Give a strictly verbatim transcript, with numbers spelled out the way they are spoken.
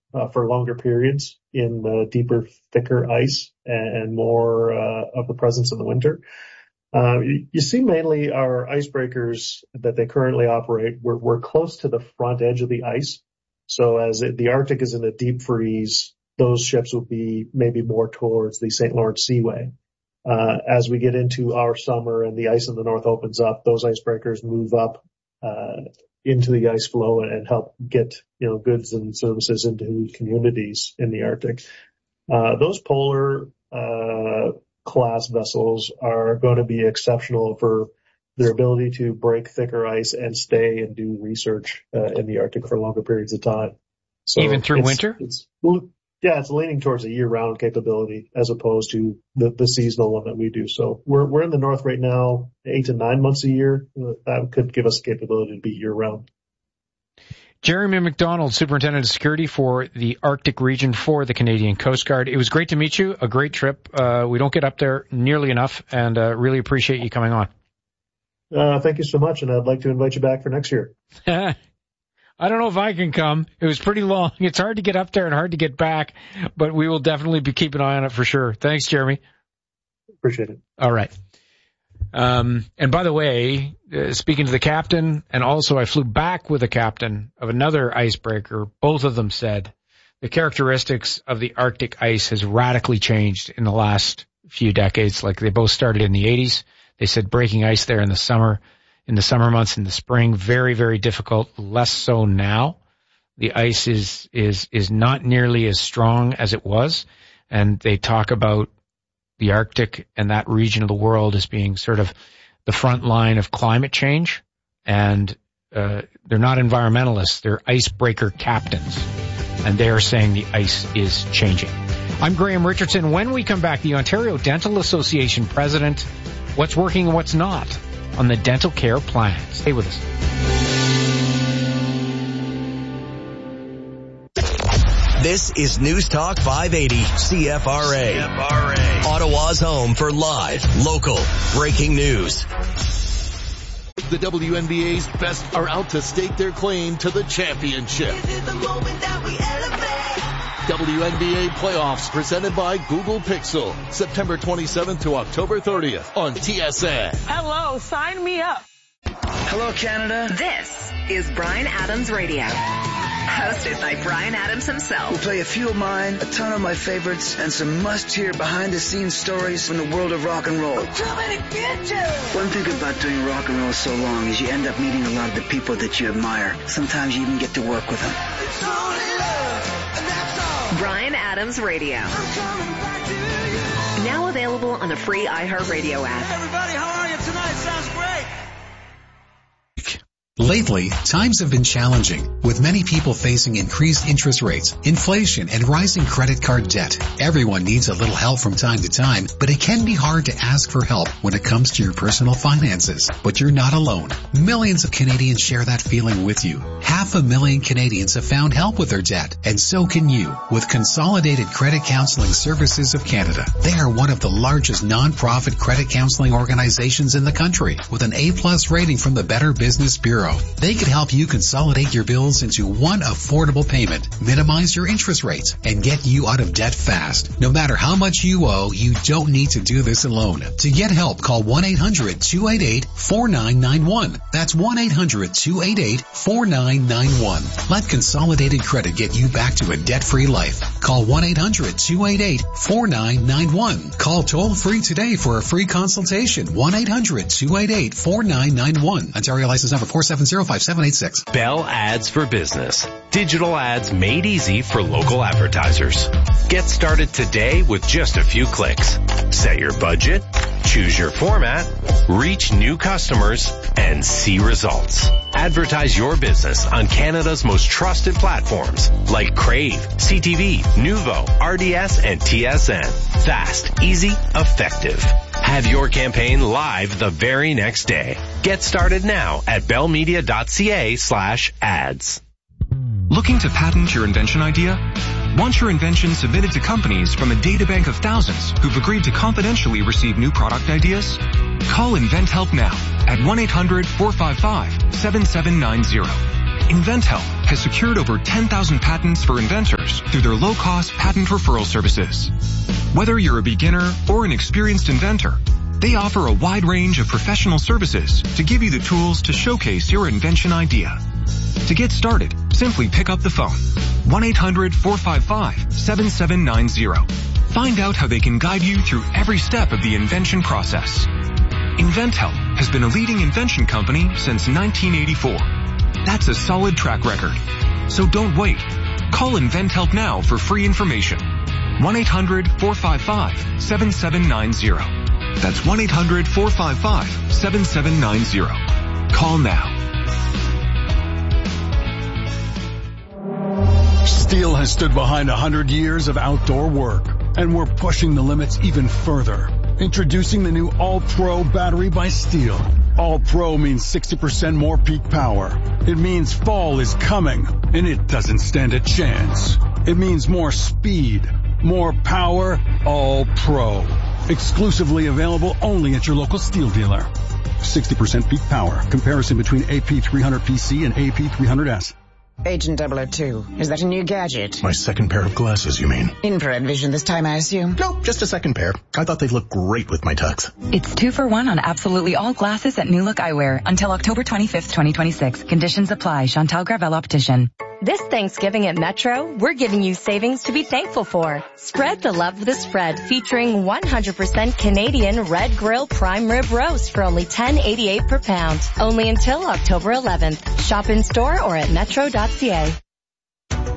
uh, for longer periods in the deeper, thicker ice and, and more uh, of the presence in the winter. Uh, you, you see mainly our icebreakers that they currently operate. We're, we're close to the front edge of the ice. So as it, the Arctic is in a deep freeze, those ships will be maybe more towards the Saint Lawrence Seaway. Uh, as we get into our summer and the ice in the north opens up, those icebreakers move up, uh, into the ice flow and, and help get, you know, goods and services into communities in the Arctic. Uh, those polar, uh, class vessels are going to be exceptional for their ability to break thicker ice and stay and do research uh, in the Arctic for longer periods of time. So even through it's, winter? It's, yeah, it's leaning towards a year-round capability as opposed to the, the seasonal one that we do. So we're we're in the north right now, eight to nine months a year. That could give us the capability to be year-round. Jeremy McDonald, Superintendent of Security for the Arctic region for the Canadian Coast Guard. It was great to meet you. A great trip. Uh, we don't get up there nearly enough, and uh, really appreciate you coming on. Uh, thank you so much, and I'd like to invite you back for next year. I don't know if I can come. It was pretty long. It's hard to get up there and hard to get back, but we will definitely be keeping an eye on it for sure. Thanks, Jeremy. Appreciate it. All right. Um, and by the way, uh, speaking to the captain, and also I flew back with a captain of another icebreaker. Both of them said the characteristics of the Arctic ice has radically changed in the last few decades. Like they both started in the eighties. They said breaking ice there in the summer, in the summer months, in the spring, very, very difficult. Less so now. The ice is, is, is not nearly as strong as it was. And they talk about the Arctic and that region of the world as being sort of the front line of climate change. And uh, they're not environmentalists, they're icebreaker captains. And they are saying the ice is changing. I'm Graham Richardson. When we come back, the Ontario Dental Association president, what's working and what's not on the dental care plan. Stay with us. This is News Talk five eighty C F R A. C F R A. Ottawa's home for live, local, breaking news. The W N B A's best are out to stake their claim to the championship. This is the moment that we elevate. W N B A playoffs presented by Google Pixel. September twenty-seventh to October thirtieth on T S N. Hello, sign me up. Hello, Canada. This is Bryan Adams Radio. Hosted by Bryan Adams himself. We'll play a few of mine, a ton of my favorites, and some must-hear behind-the-scenes stories from the world of rock and roll. Too many bitches! One thing about doing rock and roll so long is you end up meeting a lot of the people that you admire. Sometimes you even get to work with them. It's only love, and that's all. Bryan Adams Radio. I'm coming back to you. Now available on the free iHeartRadio app. Hey everybody, how are you tonight? Sounds great. Lately, times have been challenging, with many people facing increased interest rates, inflation, and rising credit card debt. Everyone needs a little help from time to time, but it can be hard to ask for help when it comes to your personal finances. But you're not alone. Millions of Canadians share that feeling with you. Half a million Canadians have found help with their debt, and so can you, with Consolidated Credit Counseling Services of Canada. They are one of the largest non-profit credit counseling organizations in the country, with an A-plus rating from the Better Business Bureau. They can help you consolidate your bills into one affordable payment, minimize your interest rates, and get you out of debt fast. No matter how much you owe, you don't need to do this alone. To get help, call one eight hundred two eight eight four nine nine one. That's one eight hundred two eight eight four nine nine one. Let Consolidated Credit get you back to a debt-free life. Call one eight hundred two eight eight four nine nine one. Call toll-free today for a free consultation. one eight hundred two eight eight four nine nine one. Ontario license number four seven zero five seven eight six. Bell Ads for Business. Digital ads made easy for local advertisers. Get started today with just a few clicks. Set your budget, choose your format, reach new customers, and see results. Advertise your business on Canada's most trusted platforms like Crave, C T V, Nuvo, R D S, and T S N. Fast, easy, effective. Have your campaign live the very next day. Get started now at bellmedia.ca slash ads. Looking to patent your invention idea? Want your invention submitted to companies from a databank of thousands who've agreed to confidentially receive new product ideas? Call InventHelp now at one eight hundred four five five seven seven nine zero. InventHelp has secured over ten thousand patents for inventors through their low-cost patent referral services. Whether you're a beginner or an experienced inventor, they offer a wide range of professional services to give you the tools to showcase your invention idea. To get started, simply pick up the phone. one eight hundred four five five seven seven nine zero. Find out how they can guide you through every step of the invention process. InventHelp has been a leading invention company since nineteen eighty-four. That's a solid track record. So don't wait. Call InventHelp now for free information. one eight hundred four five five seven seven nine zero. That's one eight hundred four five five seven seven nine zero. Call now. Steel has stood behind one hundred years of outdoor work, and we're pushing the limits even further. Introducing the new All-Pro battery by Steel. All-Pro means sixty percent more peak power. It means fall is coming, and it doesn't stand a chance. It means more speed, more power, All-Pro. Exclusively available only at your local Steel dealer. sixty percent peak power. Comparison between A P three hundred P C and A P three hundred S. Agent double oh two, is that a new gadget? My second pair of glasses, you mean? Infrared vision this time, I assume? Nope, just a second pair. I thought they'd look great with my tux. It's two for one on absolutely all glasses at New Look Eyewear until October twenty-fifth, twenty twenty-six. Conditions apply. Chantal Gravel Optician. This Thanksgiving at Metro, we're giving you savings to be thankful for. Spread the love with a spread featuring one hundred percent Canadian Red Grill Prime Rib Roast for only ten dollars and eighty-eight cents per pound. Only until October eleventh. Shop in store or at metro dot c a.